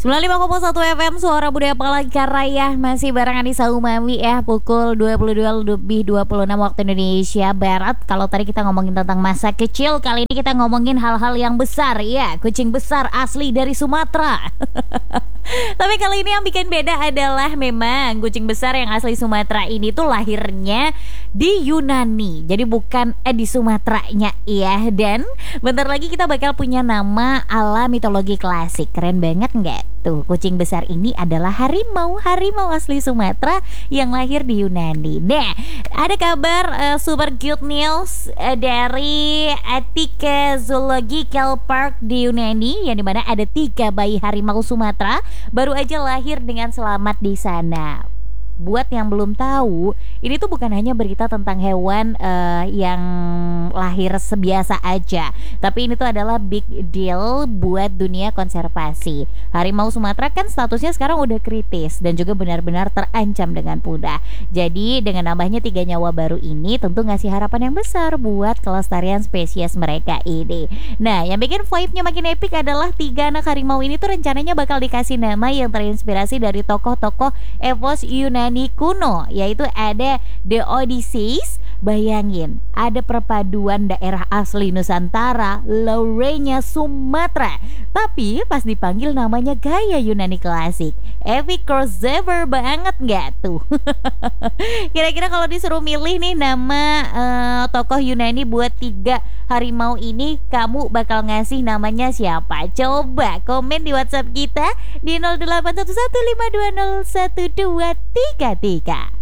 95,1 FM Suara Budaya Palangkaraya. Masih barengan di Saumawi ya, pukul 22 lebih 26 waktu Indonesia Barat. Kalau tadi kita ngomongin tentang masa kecil, kali ini kita ngomongin hal-hal yang besar ya. Kucing besar asli dari Sumatera. Tapi kali ini yang bikin beda adalah memang kucing besar yang asli Sumatera ini tuh lahirnya di Yunani. Jadi bukan di Sumateranya ya. Dan bentar lagi kita bakal punya nama ala mitologi klasik. Keren banget nggak? Tuh, kucing besar ini adalah harimau asli Sumatera yang lahir di Yunani. Nah, ada kabar super good news dari Attica Zoological Park di Yunani, yang dimana ada 3 bayi harimau Sumatera baru aja lahir dengan selamat di sana. Buat yang belum tahu, ini tuh bukan hanya berita tentang hewan yang lahir sebiasa aja, tapi ini tuh adalah big deal buat dunia konservasi. Harimau Sumatera kan statusnya sekarang udah kritis dan juga benar-benar terancam dengan punah. Jadi dengan nambahnya 3 nyawa baru ini tentu ngasih harapan yang besar buat kelestarian spesies mereka ini. Nah, yang bikin vibe-nya makin epic adalah 3 anak harimau ini tuh rencananya bakal dikasih nama yang terinspirasi dari tokoh-tokoh epos Yunani kuno, yaitu ada The Odysseus. Bayangin, ada perpaduan daerah asli Nusantara, Laurenya Sumatera, tapi pas dipanggil namanya gaya Yunani klasik. Epic crossover banget nggak tuh? Kira-kira kalau disuruh milih nih nama tokoh Yunani buat 3 harimau ini, kamu bakal ngasih namanya siapa? Coba komen di WhatsApp kita di 0811520123.